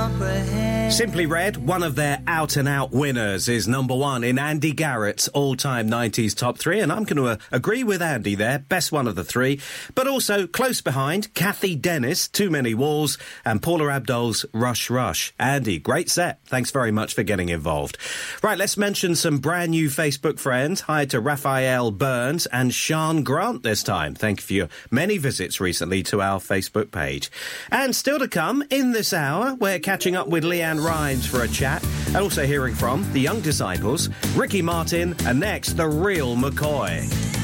Simply Red, one of their out-and-out winners, is number one in Andy Garrett's all-time 90s top three, and I'm going to agree with Andy there, best one of the three, but also close behind, Kathy Dennis, Too Many Walls, and Paula Abdul's Rush Rush. Andy, great set. Thanks very much for getting involved. Right, let's mention some brand new Facebook friends. Hi to Raphael Burns and Sean Grant this time. Thank you for your many visits recently to our Facebook page. And still to come, in this hour, we're catching up with Leanne Rhymes for a chat, and also hearing from the Young Disciples, Ricky Martin, and next, the real McCoy.